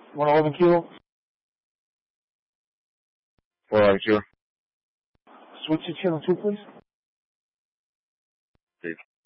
111 kilo. 402. Switch to channel 2, please. Steve.